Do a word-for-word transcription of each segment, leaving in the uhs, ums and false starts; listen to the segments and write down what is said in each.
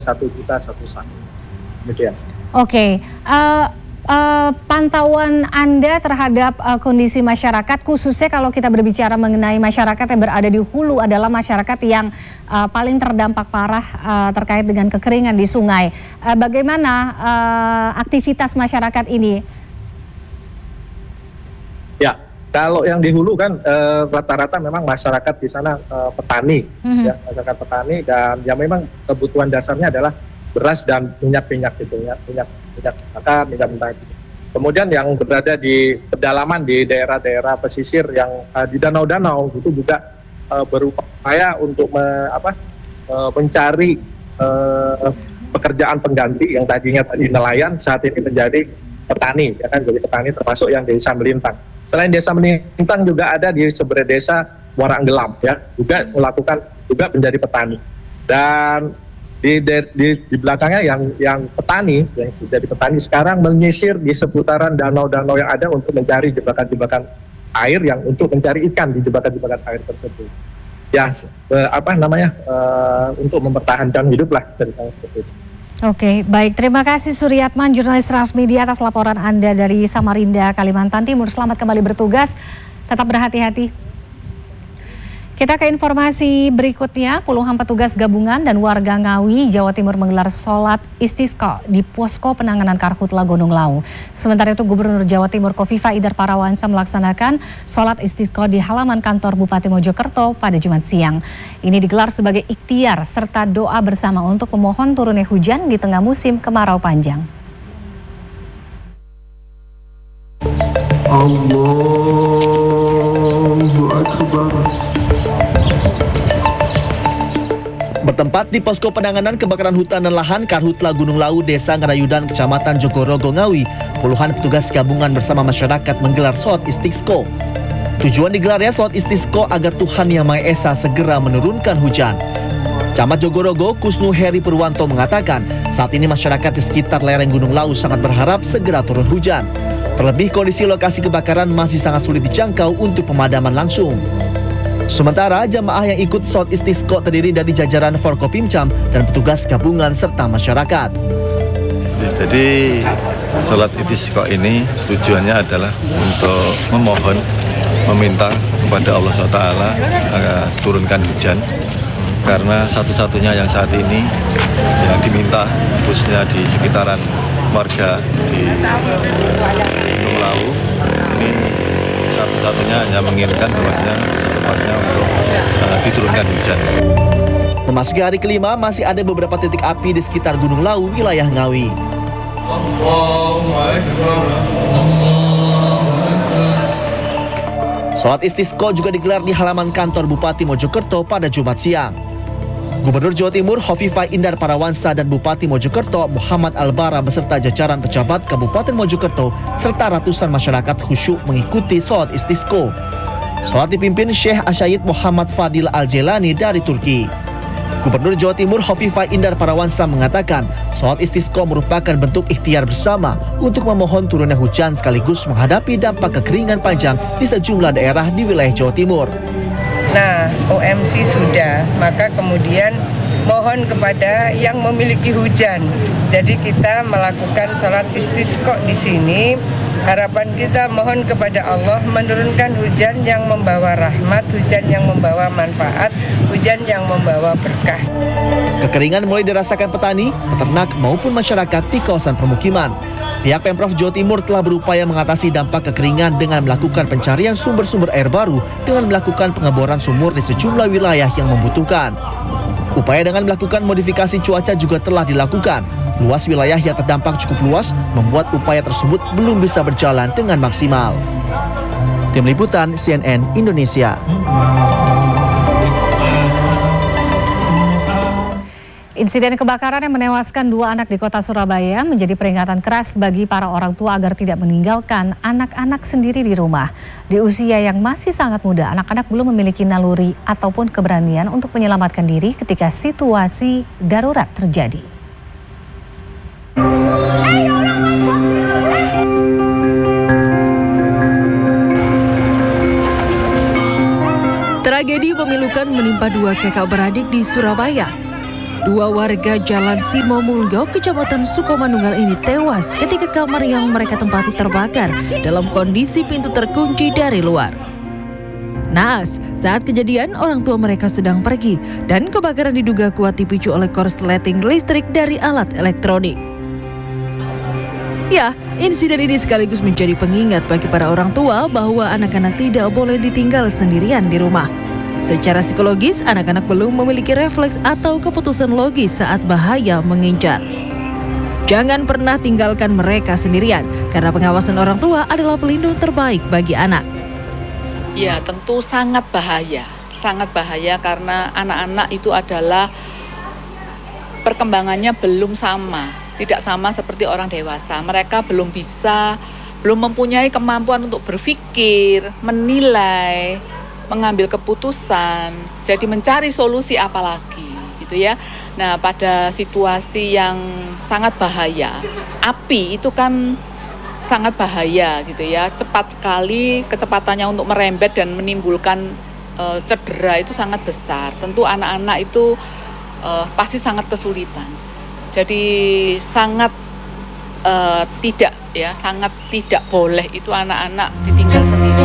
satu juta satu sak. Demikian. Oke, uh, uh, pantauan Anda terhadap uh, kondisi masyarakat, khususnya kalau kita berbicara mengenai masyarakat yang berada di hulu adalah masyarakat yang uh, paling terdampak parah uh, terkait dengan kekeringan di sungai. Uh, bagaimana uh, aktivitas masyarakat ini? Ya, kalau yang di hulu kan uh, rata-rata memang masyarakat di sana uh, petani, mm-hmm. ya, masyarakat petani, dan ya memang kebutuhan dasarnya adalah beras dan minyak-minyak gitu ya, minyak minyak bakar, minyak mentah. Kemudian yang berada di pedalaman di daerah-daerah pesisir yang uh, di danau-danau itu juga uh, berupaya untuk me, apa, uh, mencari uh, pekerjaan pengganti yang tadinya tadi nelayan saat ini menjadi petani, ya kan, jadi petani termasuk yang desa Melintang. Selain desa Melintang juga ada di seberang desa Waranggelam, ya, juga melakukan juga menjadi petani. Dan Di, di, di belakangnya yang yang petani, yang sudah di petani sekarang menyisir di seputaran danau-danau yang ada untuk mencari jebakan-jebakan air yang untuk mencari ikan di jebakan-jebakan air tersebut. Ya, eh, apa namanya, eh, untuk mempertahankan hidup lah ceritanya seperti itu. Oke, baik. Terima kasih Suryatman, jurnalis Transmedia atas laporan Anda dari Samarinda, Kalimantan Timur. Selamat kembali bertugas, tetap berhati-hati. Kita ke informasi berikutnya, puluhan petugas gabungan dan warga Ngawi, Jawa Timur menggelar sholat istisqa di posko penanganan Karhutla Gunung Lawu. Sementara itu Gubernur Jawa Timur Khofifah Indar Parawansa melaksanakan sholat istisqa di halaman kantor Bupati Mojokerto pada Jumat siang. Ini digelar sebagai ikhtiar serta doa bersama untuk memohon turunnya hujan di tengah musim kemarau panjang. Allahu Akbar. Bertempat di posko penanganan kebakaran hutan dan lahan Karhutla Gunung Lawu, Desa Ngerayudan, Kecamatan Jogorogo, Ngawi, puluhan petugas gabungan bersama masyarakat menggelar sholat istisqa. Tujuan digelarnya sholat istisqa agar Tuhan Yang Maha Esa segera menurunkan hujan. Camat Jogorogo, Kusnu Heri Purwanto mengatakan, saat ini masyarakat di sekitar lereng Gunung Lawu sangat berharap segera turun hujan. Terlebih kondisi lokasi kebakaran masih sangat sulit dijangkau untuk pemadaman langsung. Sementara jamaah yang ikut sholat istisqa terdiri dari jajaran Forkopimcam dan petugas gabungan serta masyarakat. Jadi sholat istisqa ini tujuannya adalah untuk memohon, meminta kepada Allah subhanahu wa taala agar turunkan hujan. Karena satu-satunya yang saat ini yang diminta, khususnya di sekitaran warga di Gunung Lawu, ini satu-satunya hanya menginginkan bahwasanya secepatnya untuk uh, diturunkan hujan. Memasuki hari kelima, masih ada beberapa titik api di sekitar Gunung Lawu, wilayah Ngawi. Sholat istisqa juga digelar di halaman kantor Bupati Mojokerto pada Jumat siang. Gubernur Jawa Timur Khofifah Indar Parawansa dan Bupati Mojokerto Muhammad Albara beserta jajaran pejabat Kabupaten Mojokerto serta ratusan masyarakat khusyuk mengikuti sholat istisqa. Sholat dipimpin Syekh Asyayid Muhammad Fadil Al-Jelani dari Turki. Gubernur Jawa Timur Khofifah Indar Parawansa mengatakan sholat istisqa merupakan bentuk ikhtiar bersama untuk memohon turunnya hujan sekaligus menghadapi dampak kekeringan panjang di sejumlah daerah di wilayah Jawa Timur. Nah, O M C sudah, maka kemudian mohon kepada yang memiliki hujan. Jadi kita melakukan sholat istisqa di sini. Harapan kita mohon kepada Allah menurunkan hujan yang membawa rahmat, hujan yang membawa manfaat, hujan yang membawa berkah. Kekeringan mulai dirasakan petani, peternak maupun masyarakat di kawasan permukiman. Pihak Pemprov Jawa Timur telah berupaya mengatasi dampak kekeringan dengan melakukan pencarian sumber-sumber air baru dengan melakukan pengeboran sumur di sejumlah wilayah yang membutuhkan. Upaya dengan melakukan modifikasi cuaca juga telah dilakukan. Luas wilayah yang terdampak cukup luas membuat upaya tersebut belum bisa berjalan dengan maksimal. Tim Liputan C N N Indonesia. Insiden kebakaran yang menewaskan dua anak di kota Surabaya menjadi peringatan keras bagi para orang tua agar tidak meninggalkan anak-anak sendiri di rumah. Di usia yang masih sangat muda, anak-anak belum memiliki naluri ataupun keberanian untuk menyelamatkan diri ketika situasi darurat terjadi. Tragedi memilukan menimpa dua kakak beradik di Surabaya. Dua warga Jalan Simo Mulyo, Kecamatan Sukomanunggal ini tewas ketika kamar yang mereka tempati terbakar dalam kondisi pintu terkunci dari luar. Naas, saat kejadian orang tua mereka sedang pergi dan kebakaran diduga kuat dipicu oleh korsleting listrik dari alat elektronik. Ya, insiden ini sekaligus menjadi pengingat bagi para orang tua bahwa anak-anak tidak boleh ditinggal sendirian di rumah. Secara psikologis, anak-anak belum memiliki refleks atau keputusan logis saat bahaya mengincar. Jangan pernah tinggalkan mereka sendirian, karena pengawasan orang tua adalah pelindung terbaik bagi anak. Ya, tentu sangat bahaya. Sangat bahaya karena anak-anak itu adalah perkembangannya belum sama. Tidak sama seperti orang dewasa. Mereka belum bisa, belum mempunyai kemampuan untuk berpikir, menilai, mengambil keputusan. Jadi mencari solusi apalagi, gitu ya. Nah, pada situasi yang sangat bahaya, api itu kan sangat bahaya, gitu ya. Cepat sekali kecepatannya untuk merembet dan menimbulkan uh, cedera itu sangat besar. Tentu anak-anak itu uh, pasti sangat kesulitan. Jadi sangat uh, tidak ya, sangat tidak boleh itu anak-anak ditinggal sendiri.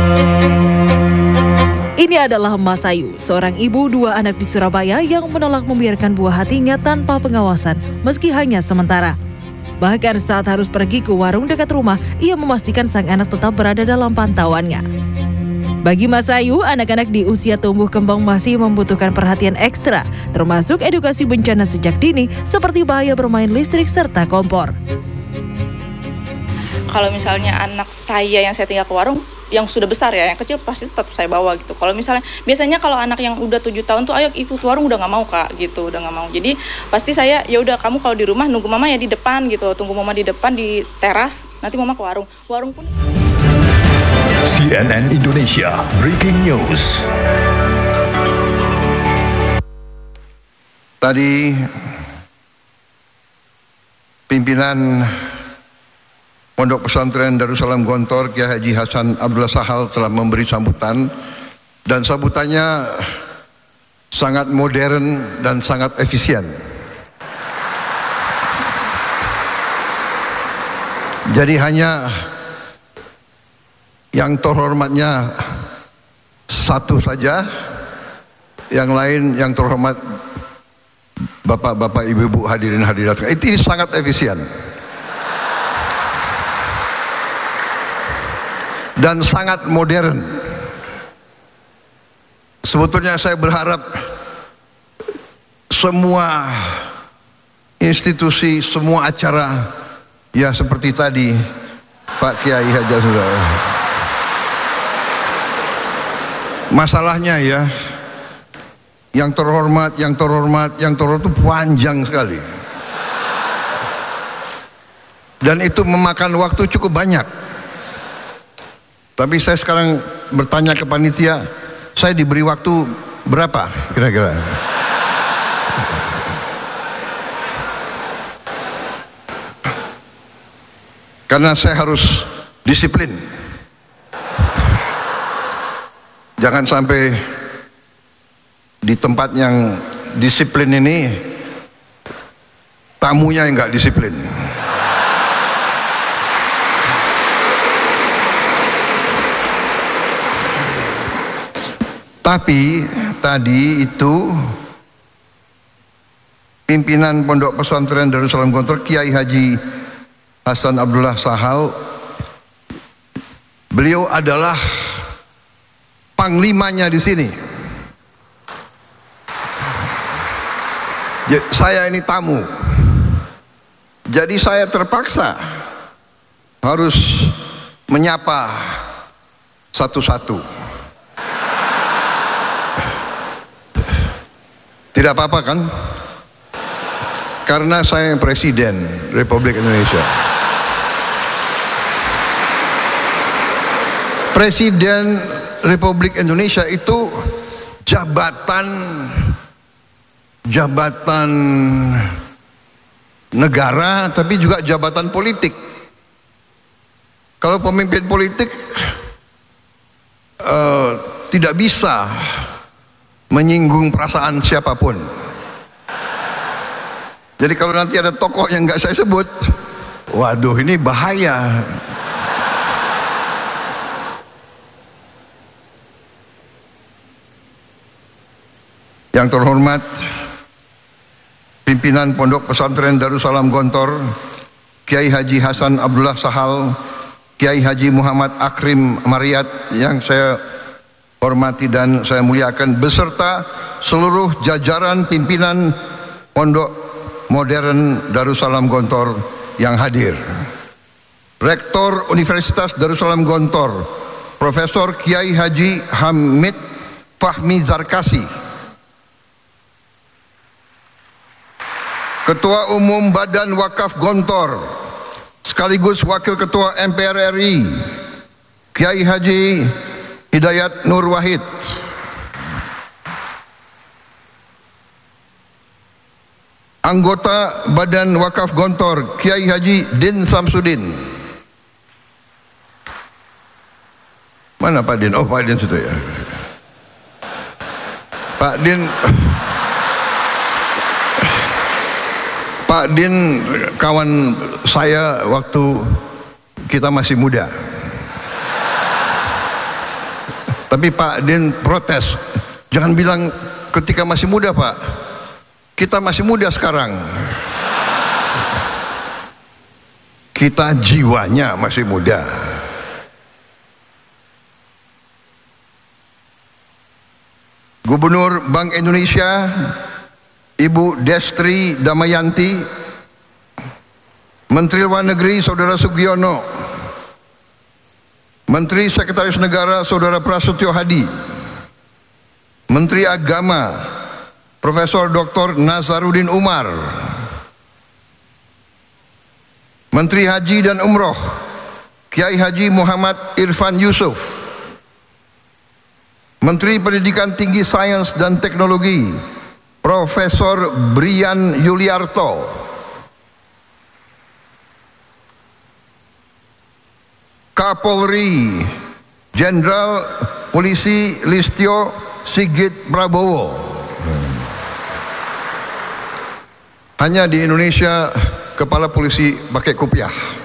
Ini adalah Mas Ayu, seorang ibu dua anak di Surabaya yang menolak membiarkan buah hatinya tanpa pengawasan, meski hanya sementara. Bahkan saat harus pergi ke warung dekat rumah, ia memastikan sang anak tetap berada dalam pantauannya. Bagi Mas Ayu, anak-anak di usia tumbuh kembang masih membutuhkan perhatian ekstra, termasuk edukasi bencana sejak dini seperti bahaya bermain listrik serta kompor. Kalau misalnya anak saya yang saya tinggal ke warung, yang sudah besar ya, yang kecil pasti tetap saya bawa gitu. Kalau misalnya, biasanya kalau anak yang udah tujuh tahun tuh, ayo ikut warung, udah nggak mau kak, gitu, udah nggak mau. Jadi pasti saya, ya udah kamu kalau di rumah nunggu mama ya di depan gitu, tunggu mama di depan di teras, nanti mama ke warung. Warung pun. C N N Indonesia Breaking News. Tadi pimpinan Pondok Pesantren Darussalam Gontor Kiai Haji Hasan Abdullah Sahal telah memberi sambutan, dan sambutannya sangat modern dan sangat efisien. Jadi hanya yang terhormatnya satu saja, yang lain yang terhormat bapak-bapak, ibu-ibu, hadirin hadirat. Itu sangat efisien dan sangat modern. Sebetulnya saya berharap semua institusi, semua acara ya seperti tadi Pak Kiai Haji sudah. Masalahnya ya, yang terhormat, yang terhormat, yang terhormat itu panjang sekali. Dan itu memakan waktu cukup banyak. Tapi saya sekarang bertanya ke panitia, saya diberi waktu berapa kira-kira? Karena saya harus disiplin. Jangan sampai di tempat yang disiplin ini tamunya yang nggak disiplin. Tapi tadi itu pimpinan Pondok Pesantren Darussalam Gontor Kiai Haji Hasan Abdullah Sahal, beliau adalah panglimanya di sini. Saya ini tamu, jadi saya terpaksa harus menyapa satu-satu. Tidak apa-apa kan? Karena saya Presiden Republik Indonesia. Presiden Republik Indonesia itu jabatan jabatan negara, tapi juga jabatan politik. Kalau pemimpin politik uh, tidak bisa menyinggung perasaan siapapun. Jadi kalau nanti ada tokoh yang nggak saya sebut, waduh ini bahaya. Yang terhormat pimpinan Pondok Pesantren Darussalam Gontor, Kiai Haji Hasan Abdullah Sahal, Kiai Haji Muhammad Akrim Mariat yang saya hormati dan saya muliakan, beserta seluruh jajaran pimpinan Pondok Modern Darussalam Gontor yang hadir. Rektor Universitas Darussalam Gontor, Profesor Kiai Haji Hamid Fahmi Zarkasi, Ketua Umum Badan Wakaf Gontor sekaligus Wakil Ketua M P R R I, Kiai Haji Hidayat Nur Wahid, anggota Badan Wakaf Gontor Kiai Haji Din Samsudin. Mana Pak Din? Oh, Pak Din situ ya. Pak Din, Pak Din kawan saya waktu kita masih muda. Tapi Pak Din protes, jangan bilang ketika masih muda Pak, kita masih muda sekarang. Kita jiwanya masih muda. Gubernur Bank Indonesia Ibu Destri Damayanti, Menteri Luar Negeri Saudara Sugiono, Menteri Sekretaris Negara Saudara Prasetyo Hadi, Menteri Agama Profesor Doktor Nazarudin Umar, Menteri Haji dan Umroh Kiai Haji Muhammad Irfan Yusuf, Menteri Pendidikan Tinggi Sains dan Teknologi Profesor Brian Yuliarto, Kapolri Jenderal Polisi Listio Sigit Prabowo. Hanya di Indonesia kepala polisi pakai kopiah.